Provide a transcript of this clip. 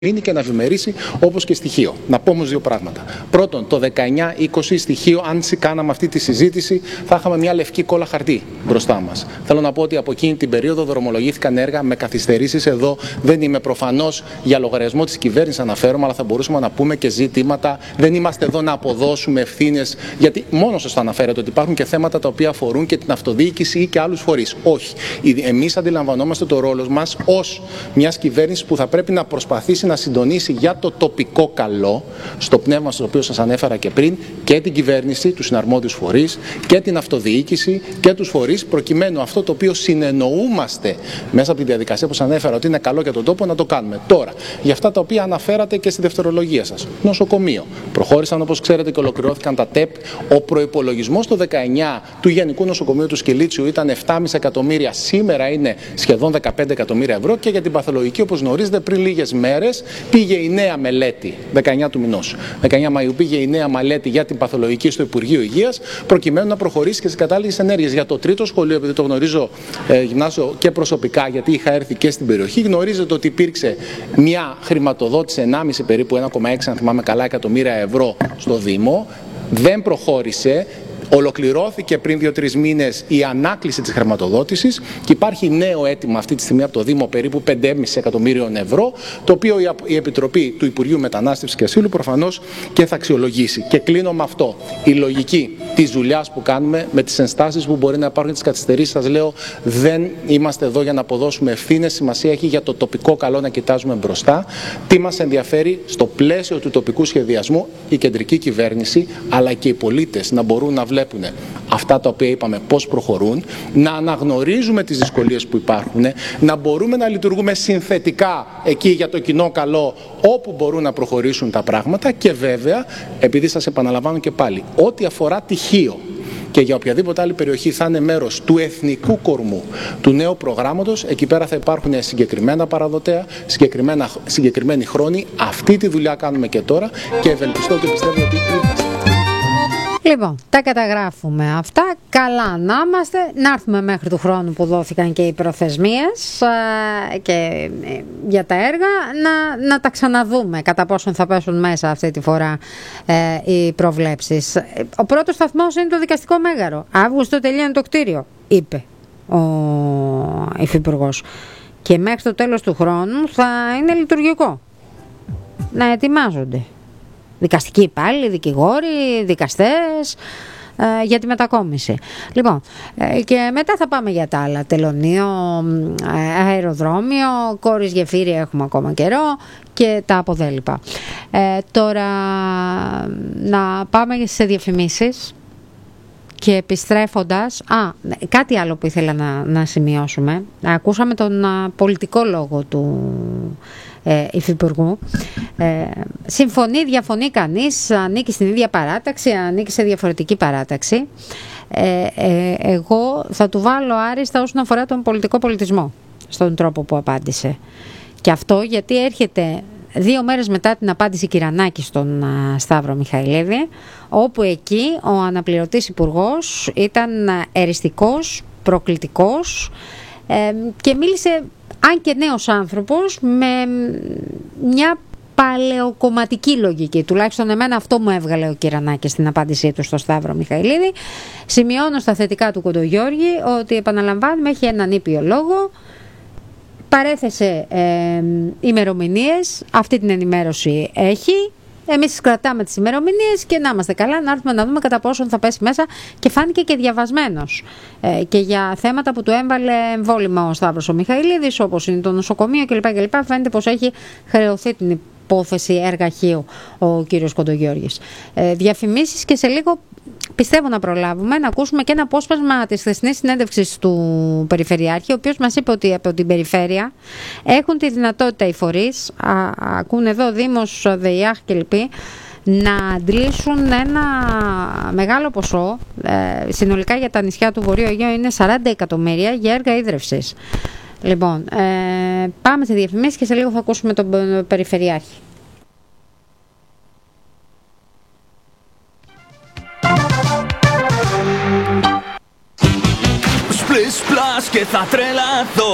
είναι και να ευημερήσει όπως και στοιχείο. Να πω όμως δύο πράγματα. Πρώτον, το 19-20 στοιχείο, αν κάναμε αυτή τη συζήτηση, θα είχαμε μια λευκή κόλλα χαρτί μπροστά μας. Θέλω να πω ότι από εκείνη την περίοδο δρομολογήθηκαν έργα με καθυστερήσεις. Εδώ δεν είμαι προφανώς για λογαριασμό της κυβέρνησης αναφέρομαι, αλλά θα μπορούσαμε να πούμε και ζητήματα. Δεν είμαστε εδώ να αποδώσουμε ευθύνες, γιατί μόνο σας το αναφέρετε ότι υπάρχουν και θέματα τα οποία αφορούν και την αυτοδιοίκηση ή και άλλους φορείς. Όχι. Εμείς αντιλαμβανόμαστε το ρόλο μας ως μιας κυβέρνησης που θα πρέπει να προσπαθήσει να συντονίσει για το τοπικό καλό, στο πνεύμα στο οποίο σας ανέφερα και πριν, και την κυβέρνηση, τους συναρμόδιους φορείς, και την αυτοδιοίκηση και τους φορείς, προκειμένου αυτό το οποίο συνεννοούμαστε μέσα από τη διαδικασία που σας ανέφερα ότι είναι καλό για τον τόπο να το κάνουμε. Τώρα, για αυτά τα οποία αναφέρατε και στη δευτερολογία σας. Νοσοκομείο. Προχώρησαν, όπως ξέρετε, και ολοκληρώθηκαν τα ΤΕΠ. Ο προϋπολογισμός το 19 του Γενικού Νοσοκομείου του Σκυλίτσιου ήταν 7,5 εκατομμύρια. Σήμερα είναι σχεδόν 15 εκατομμύρια ευρώ και για την παθολογική, όπως γνωρίζετε, πριν λίγες μέρες πήγε η νέα μελέτη, 19 του μηνός. 19 Μαΐου πήγε η νέα μελέτη για την παθολογική στο Υπουργείο Υγείας, προκειμένου να προχωρήσει και στις κατάλληλες ενέργειες. Για το τρίτο σχολείο, επειδή το γνωρίζω γυμνάσιο και προσωπικά, γιατί είχα έρθει και στην περιοχή, γνωρίζετε ότι υπήρξε μια χρηματοδότηση 1,5 περίπου 1,6 αν θυμάμαι καλά εκατομμύρια ευρώ στο Δήμο. Δεν προχώρησε. Ολοκληρώθηκε πριν 2-3 μήνες η ανάκληση της χρηματοδότησης και υπάρχει νέο αίτημα αυτή τη στιγμή από το Δήμο περίπου 5,5 εκατομμύριων ευρώ, το οποίο η Επιτροπή του Υπουργείου Μετανάστευσης και Ασύλου προφανώς και θα αξιολογήσει. Και κλείνω με αυτό. Η λογική της δουλειάς που κάνουμε, με τις ενστάσεις που μπορεί να υπάρχουν, τις καθυστερήσεις, σας λέω, δεν είμαστε εδώ για να αποδώσουμε ευθύνες. Σημασία έχει για το τοπικό καλό να κοιτάζουμε μπροστά. Τι μας ενδιαφέρει στο πλαίσιο του τοπικού σχεδιασμού, η κεντρική κυβέρνηση αλλά και οι πολίτες να μπορούν να βλέπουν αυτά τα οποία είπαμε πώς προχωρούν, να αναγνωρίζουμε τις δυσκολίες που υπάρχουν, να μπορούμε να λειτουργούμε συνθετικά εκεί για το κοινό καλό όπου μπορούν να προχωρήσουν τα πράγματα και βέβαια, επειδή σας επαναλαμβάνω και πάλι, ό,τι αφορά τυχείο και για οποιαδήποτε άλλη περιοχή θα είναι μέρος του εθνικού κορμού του νέου προγράμματος, εκεί πέρα θα υπάρχουν συγκεκριμένα παραδοτέα, συγκεκριμένοι χρόνοι. Αυτή τη δουλειά κάνουμε και τώρα και ευελπιστώ και πιστεύω ότι είμαστε. Λοιπόν, τα καταγράφουμε αυτά. Καλά να είμαστε, να έρθουμε μέχρι του χρόνου που δόθηκαν και οι προθεσμίες και για τα έργα να τα ξαναδούμε κατά πόσον θα πέσουν μέσα αυτή τη φορά οι προβλέψεις. Ο πρώτος σταθμός είναι το δικαστικό μέγαρο. Αύγουστο τελειώνει το κτίριο, είπε ο Υφυπουργός. Και μέχρι το τέλος του χρόνου θα είναι λειτουργικό. Να ετοιμάζονται. Δικαστικοί υπάλληλοι, δικηγόροι, δικαστές για τη μετακόμιση. Λοιπόν, και μετά θα πάμε για τα άλλα. Τελωνείο, αεροδρόμιο, κόρης γεφύρι έχουμε ακόμα καιρό και τα αποδέλυπα. Τώρα να πάμε σε διαφημίσεις και επιστρέφοντας, κάτι άλλο που ήθελα να σημειώσουμε. Ακούσαμε τον πολιτικό λόγο του Υφυπουργού. Συμφωνεί, διαφωνεί κανείς, ανήκει στην ίδια παράταξη, ανήκει σε διαφορετική παράταξη. Εγώ θα του βάλω άριστα όσον αφορά τον πολιτικό πολιτισμό στον τρόπο που απάντησε. Και αυτό γιατί έρχεται 2 μέρες μετά την απάντηση Κυρανάκη στον Σταύρο Μιχαηλίδη, όπου εκεί ο αναπληρωτής υπουργός ήταν εριστικός, προκλητικός και μίλησε, αν και νέος άνθρωπος, με μια παλαιοκομματική λογική. Τουλάχιστον εμένα αυτό μου έβγαλε ο Κυρανάκης στην απάντησή του στο Σταύρο Μιχαηλίδη. Σημειώνω στα θετικά του Κοντογιώργη ότι, επαναλαμβάνουμε, έχει έναν ήπιο λόγο, παρέθεσε ημερομηνίες, αυτή την ενημέρωση έχει. Εμείς κρατάμε τις ημερομηνίες και να είμαστε καλά, να έρθουμε να δούμε κατά πόσον θα πέσει μέσα, και φάνηκε και διαβασμένος και για θέματα που του έμβαλε εμβόλυμα ο Σταύρος ο Μιχαηλίδης, όπως είναι το νοσοκομείο κλπ. Φαίνεται πως έχει χρεωθεί την υπόθεση εργαχείου ο κύριος Κοντογιώργης. Διαφημίσεις και σε λίγο πιστεύω να προλάβουμε να ακούσουμε και ένα απόσπασμα της χθεσινής συνέντευξης του Περιφερειάρχη, ο οποίος μας είπε ότι από την περιφέρεια έχουν τη δυνατότητα οι φορείς, ακούν εδώ Δήμος, ΔΕΙΑΧ κλπ, να αντλήσουν ένα μεγάλο ποσό, συνολικά για τα νησιά του Βορείου Αιγαίου είναι 40 εκατομμύρια για έργα ίδρευσης. Λοιπόν, πάμε σε διαφημίσεις και σε λίγο θα ακούσουμε τον Περιφερειάρχη. Σπλες και θα τρελαθώ.